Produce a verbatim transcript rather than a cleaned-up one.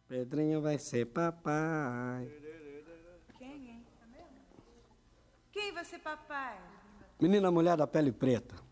Pedrinho vai ser papai. Quem, hein? Quem vai ser papai? Menina mulher da pele preta.